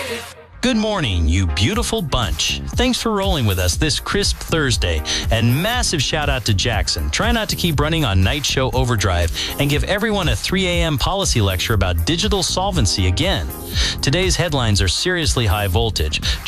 Good morning, you beautiful bunch. Thanks for rolling with us this crisp Thursday. And massive shout out to Jackson. Try not to keep running on night show overdrive and give everyone a 3 a.m. policy lecture about digital solvency again. Today's headlines are seriously high voltage.